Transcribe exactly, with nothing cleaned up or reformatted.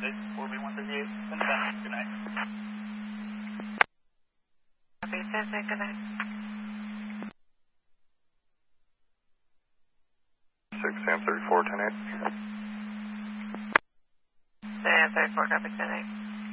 six, four B one thirty-eight, ten ten, good night. Copy, ten ten, good night. six, Sam thirty-four, ten eight. Sam thirty-four, copy, ten eight.